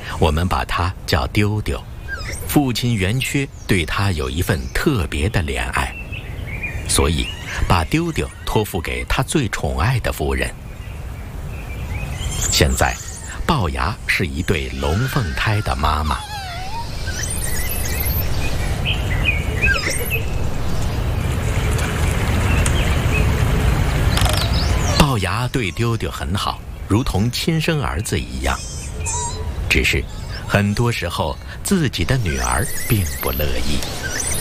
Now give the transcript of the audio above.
我们把他叫丢丢。父亲圆缺对他有一份特别的怜爱，所以把丢丢托付给他最宠爱的夫人。现在，龅牙是一对龙凤胎的妈妈。龅牙对丢丢很好，如同亲生儿子一样。只是，很多时候自己的女儿并不乐意。